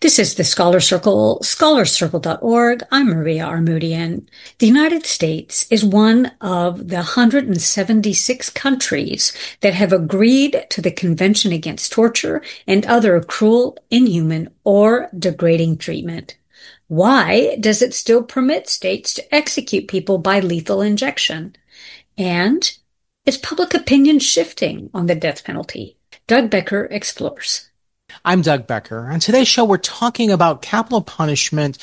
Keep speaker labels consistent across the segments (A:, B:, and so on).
A: This is the Scholar Circle, scholarscircle.org. I'm Maria Armoudian. The United States is one of the 176 countries that have agreed to the Convention Against Torture and other cruel, inhuman, or degrading treatment. Why does it still permit states to execute people by lethal injection? And is public opinion shifting on the death penalty? Doug Becker explores.
B: I'm Doug Becker. On today's show, we're talking about capital punishment,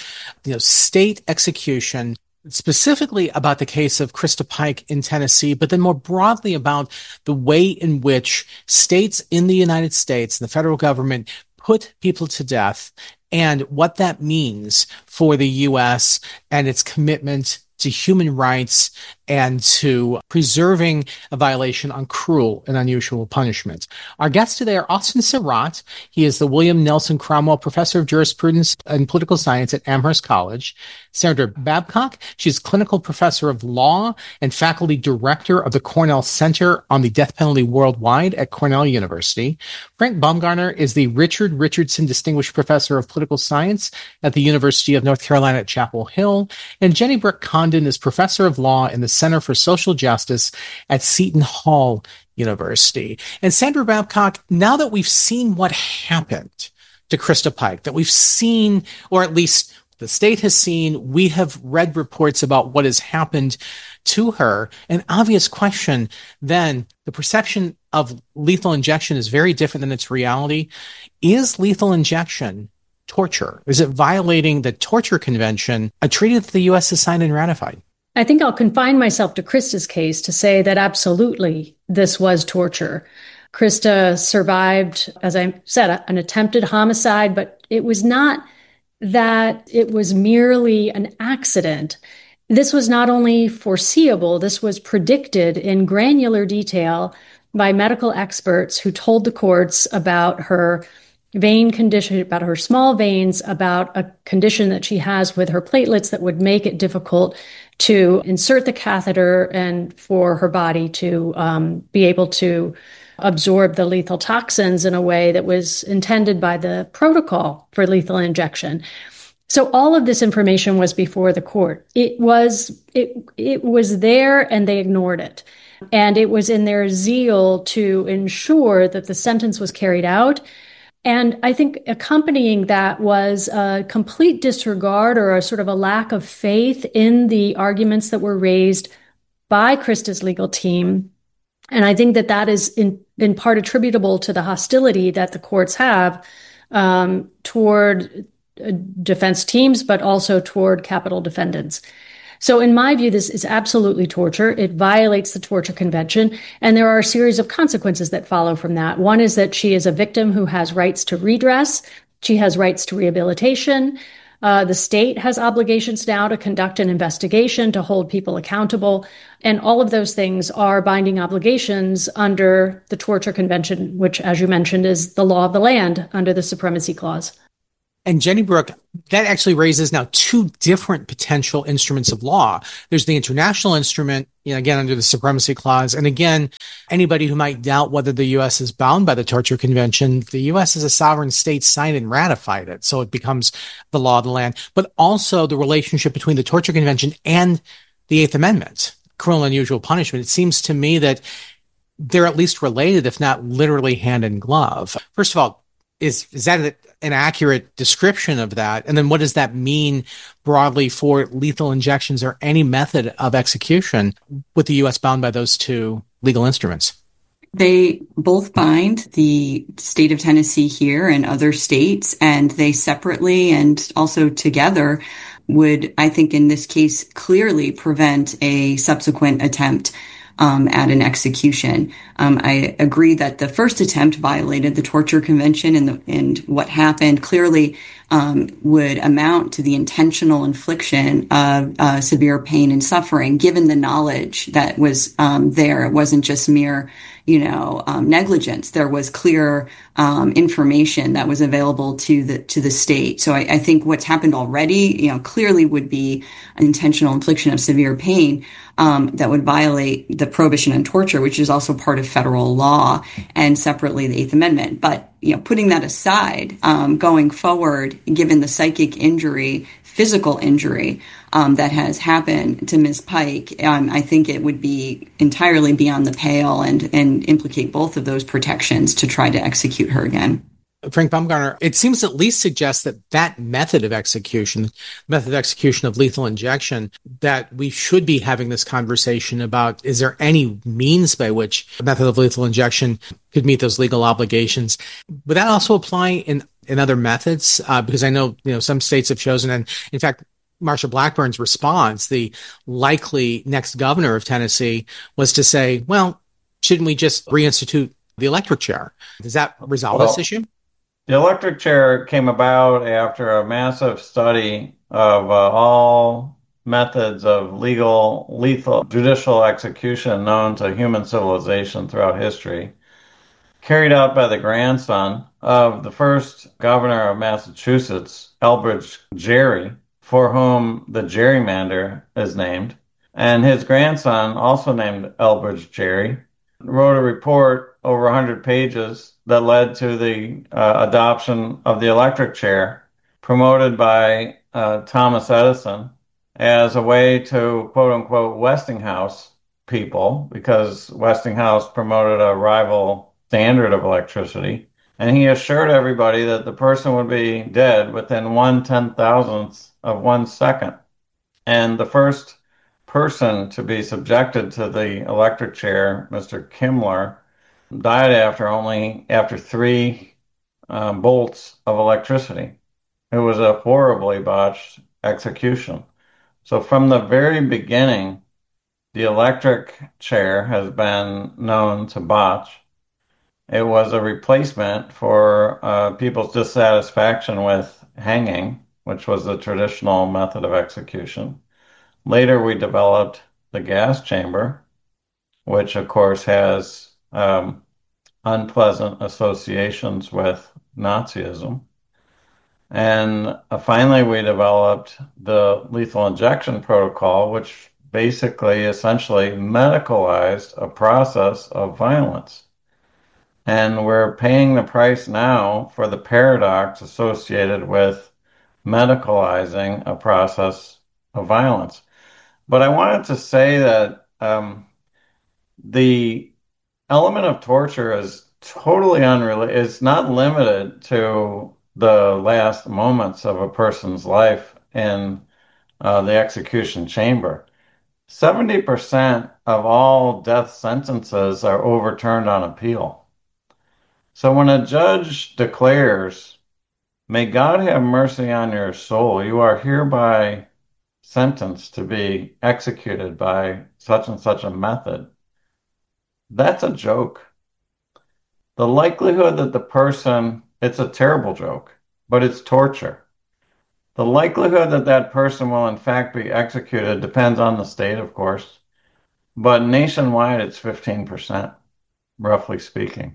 B: state execution, specifically about the case of Krista Pike in Tennessee, but then more broadly about the way in which states in the United States, the federal government, put people to death and what that means for the U.S. and its commitment to human rights and to preserving a violation on cruel and unusual punishment. Our guests today are Austin Surratt. He is the William Nelson Cromwell Professor of Jurisprudence and Political Science at Amherst College. Sandra Babcock, she's Clinical Professor of Law and Faculty Director of the Cornell Center on the Death Penalty Worldwide at Cornell University. Frank Baumgartner is the Richard Richardson Distinguished Professor of Political Science at the University of North Carolina at Chapel Hill. And Jenny Brooke Condon is Professor of Law in the Center for Social Justice at Seton Hall University. And Sandra Babcock, now that we've seen what happened to Krista Pike, that we've seen, or at least the state has seen, we have read reports about what has happened to her. An obvious question then, the perception of lethal injection is very different than its reality. Is lethal injection torture? Is it violating the Torture Convention, a treaty that the U.S. has signed and ratified?
C: I think I'll confine myself to Krista's case to say that absolutely this was torture. Krista survived, as I said, an attempted homicide, but it was not that it was merely an accident. This was not only foreseeable, this was predicted in granular detail by medical experts who told the courts about her vein condition, about her small veins, about a condition that she has with her platelets that would make it difficult to insert the catheter and for her body to be able to absorb the lethal toxins in a way that was intended by the protocol for lethal injection. So all of this information was before the court. It was there and they ignored it. And it was in their zeal to ensure that the sentence was carried out. And I think accompanying that was a complete disregard or a sort of a lack of faith in the arguments that were raised by Krista's legal team. And I think that that is in part attributable to the hostility that the courts have toward defense teams, but also toward capital defendants. So in my view, this is absolutely torture. It violates the Torture Convention, and there are a series of consequences that follow from that. One is that she is a victim who has rights to redress. She has rights to rehabilitation. The state has obligations now to conduct an investigation, to hold people accountable. And all of those things are binding obligations under the Torture Convention, which, as you mentioned, is the law of the land under the Supremacy Clause.
B: And Jenny Brooke, that actually raises now two different potential instruments of law. There's the international instrument, again, under the Supremacy Clause. And again, anybody who might doubt whether the U.S. is bound by the Torture Convention, the U.S. as a sovereign state signed and ratified it. So it becomes the law of the land. But also the relationship between the Torture Convention and the Eighth Amendment, cruel and unusual punishment. It seems to me that they're at least related, if not literally hand in glove. First of all, is that an accurate description of that? And then what does that mean broadly for lethal injections or any method of execution with the U.S. bound by those two legal instruments?
D: They both bind the state of Tennessee here and other states, and they separately and also together would, I think in this case, clearly prevent a subsequent attempt at an execution. I agree that the first attempt violated the Torture Convention, and what happened clearly would amount to the intentional infliction of severe pain and suffering, given the knowledge that was there. It wasn't just mere, negligence. There was clear information that was available to the state. So I think what's happened already, clearly would be an intentional infliction of severe pain that would violate the prohibition on torture, which is also part of federal law, and separately the Eighth Amendment. But putting that aside, going forward, given the psychic injury, physical injury that has happened to Ms. Pike, I think it would be entirely beyond the pale and implicate both of those protections to try to execute her again.
B: Frank Baumgartner, it seems at least suggests that method of execution of lethal injection, that we should be having this conversation about, is there any means by which a method of lethal injection could meet those legal obligations? Would that also apply in other methods? Because I know, some states have chosen, and in fact, Marsha Blackburn's response, the likely next governor of Tennessee, was to say, well, shouldn't we just reinstitute the electric chair? Does that resolve this issue?
E: The electric chair came about after a massive study of all methods of lethal judicial execution known to human civilization throughout history, carried out by the grandson of the first governor of Massachusetts, Elbridge Gerry, for whom the gerrymander is named. And his grandson, also named Elbridge Gerry, wrote a report over 100 pages that led to the adoption of the electric chair, promoted by Thomas Edison as a way to, quote unquote, Westinghouse people, because Westinghouse promoted a rival standard of electricity. And he assured everybody that the person would be dead within 1/10,000th of 1 second. And the first person to be subjected to the electric chair, Mr. Kimmler, died after 3 bolts of electricity. It was a horribly botched execution. So from the very beginning, the electric chair has been known to botch. It was a replacement for people's dissatisfaction with hanging, which was the traditional method of execution. Later, we developed the gas chamber, which of course has unpleasant associations with Nazism. And finally, we developed the lethal injection protocol, which basically essentially medicalized a process of violence. And we're paying the price now for the paradox associated with medicalizing a process of violence. But I wanted to say that the element of torture is totally unrelated. It's not limited to the last moments of a person's life in the execution chamber. 70% of all death sentences are overturned on appeal. So when a judge declares, "May God have mercy on your soul, you are hereby sentenced to be executed by such and such a method," that's a joke. The likelihood that the person, it's a terrible joke, but it's torture. The likelihood that that person will in fact be executed depends on the state, of course, but nationwide it's 15%, roughly speaking.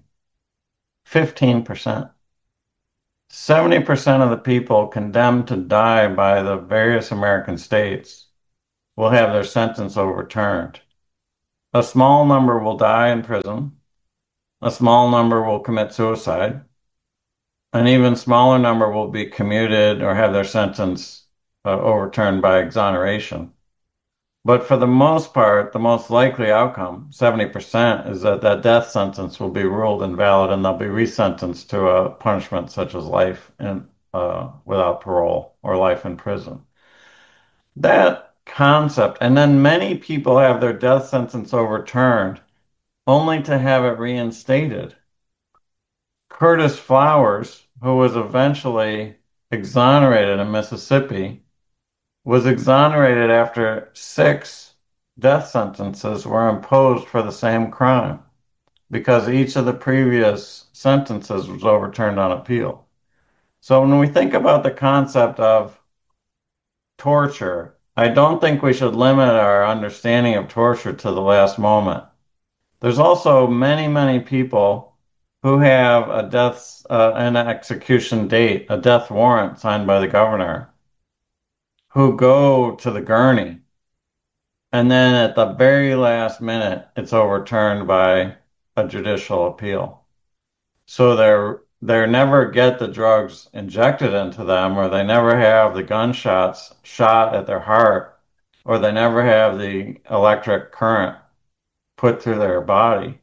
E: 15%. 70% of the people condemned to die by the various American states will have their sentence overturned. A small number will die in prison. A small number will commit suicide. An even smaller number will be commuted or have their sentence overturned by exoneration. But for the most part, the most likely outcome, 70%, is that that death sentence will be ruled invalid and they'll be resentenced to a punishment such as life without parole or life in prison. That concept, and then many people have their death sentence overturned only to have it reinstated. Curtis Flowers, who was eventually exonerated in Mississippi, was exonerated after 6 death sentences were imposed for the same crime because each of the previous sentences was overturned on appeal. So when we think about the concept of torture, I don't think we should limit our understanding of torture to the last moment. There's also many, many people who have an execution date, a death warrant signed by the governor, who go to the gurney, and then at the very last minute, it's overturned by a judicial appeal. So they never get the drugs injected into them, or they never have the gunshots shot at their heart, or they never have the electric current put through their body,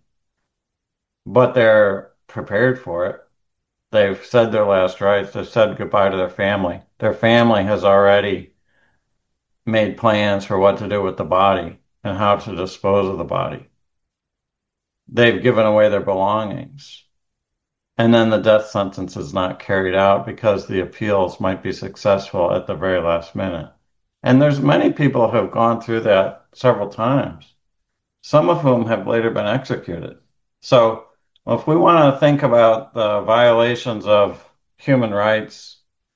E: but they're prepared for it. They've said their last rites. They've said goodbye to their family. Their family has already made plans for what to do with the body and how to dispose of the body. They've given away their belongings. And then the death sentence is not carried out because the appeals might be successful at the very last minute. And there's many people who have gone through that several times, some of whom have later been executed. So if we want to think about the violations of human rights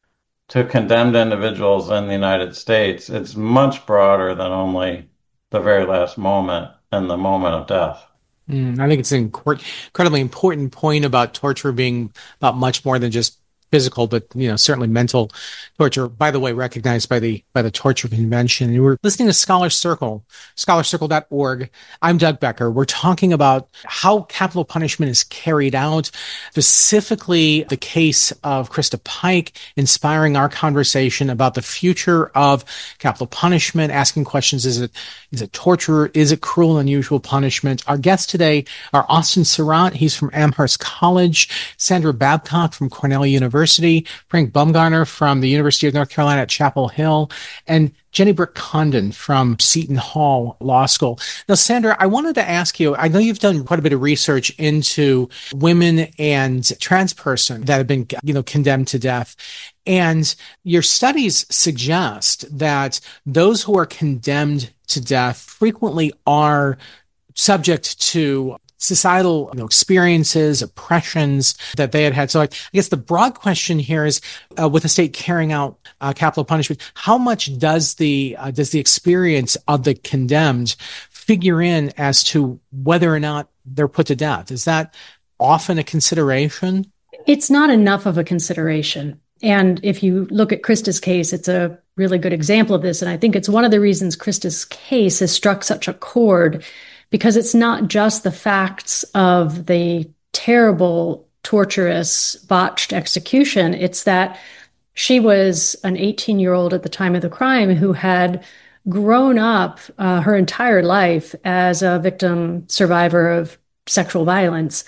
E: to condemned individuals in the United States, it's much broader than only the very last moment and the moment of death.
B: I think it's an incredibly important point about torture being about much more than just physical, but certainly mental torture. By the way, recognized by the Torture Convention. And we're listening to Scholar Circle, scholarcircle.org. I'm Doug Becker. We're talking about how capital punishment is carried out, specifically the case of Krista Pike, inspiring our conversation about the future of capital punishment, asking questions: is it torture? Is it cruel and unusual punishment? Our guests today are Austin Surratt. He's from Amherst College, Sandra Babcock from Cornell University, Frank Baumgartner from the University of North Carolina at Chapel Hill, and Jenny Britt Condon from Seton Hall Law School. Now, Sandra, I wanted to ask you, I know you've done quite a bit of research into women and trans persons that have been, condemned to death. And your studies suggest that those who are condemned to death frequently are subject to societal experiences, oppressions that they had. So I guess the broad question here is, with the state carrying out capital punishment, how much does the experience of the condemned figure in as to whether or not they're put to death? Is that often a consideration?
C: It's not enough of a consideration. And if you look at Krista's case, it's a really good example of this. And I think it's one of the reasons Krista's case has struck such a chord, because it's not just the facts of the terrible, torturous, botched execution. It's that she was an 18-year-old at the time of the crime who had grown up her entire life as a victim survivor of sexual violence.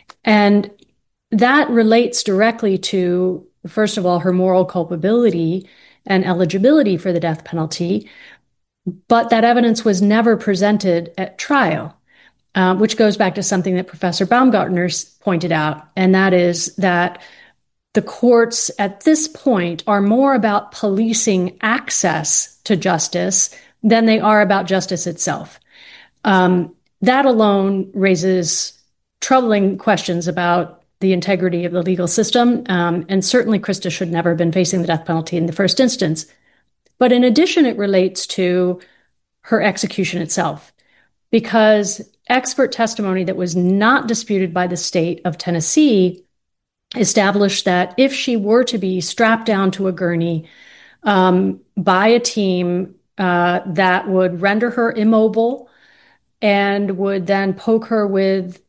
C: And that relates directly to, first of all, her moral culpability and eligibility for the death penalty. But that evidence was never presented at trial, which goes back to something that Professor Baumgartner pointed out, and that is that the courts at this point are more about policing access to justice than they are about justice itself. That alone raises troubling questions about the integrity of the legal system, and certainly Krista should never have been facing the death penalty in the first instance. But in addition, it relates to her execution itself, because expert testimony that was not disputed by the state of Tennessee established that if she were to be strapped down to a gurney by a team that would render her immobile and would then poke her with